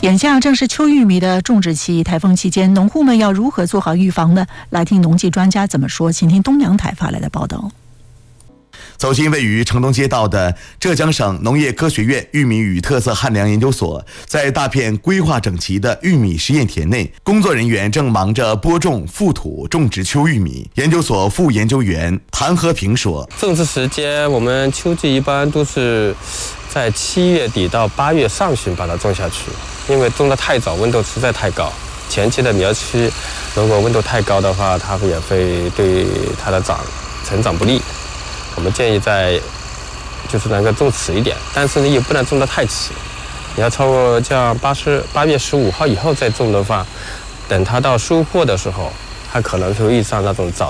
眼下正是秋玉米的种植期，台风期间，农户们要如何做好预防呢？来听农技专家怎么说，请听东阳台发来的报道。 走进位于城东街道的浙江省农业科学院玉米与特色旱粮研究所，在大片规划整齐的玉米实验田内，工作人员正忙着播种、覆土、种植秋玉米。研究所副研究员谭和平说：“ 种植时间我们秋季一般都是在7月底到8月上旬把它种下去，因为种得太早，温度实在太高。前期的苗期如果温度太高的话，它也会对它的成长不利。我们建议就是能够种迟一点，但是你也不能种得太迟。你要超过像8月15号以后再种的话，等它到收获的时候，它可能会遇上那种早